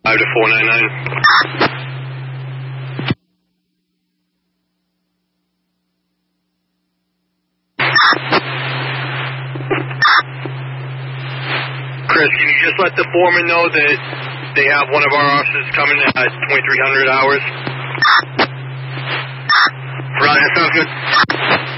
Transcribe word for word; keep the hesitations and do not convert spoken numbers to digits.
five to four nine nine. Chris, can you just let the foreman know that they have one of our officers coming at twenty-three hundred hours? Right, that sounds good.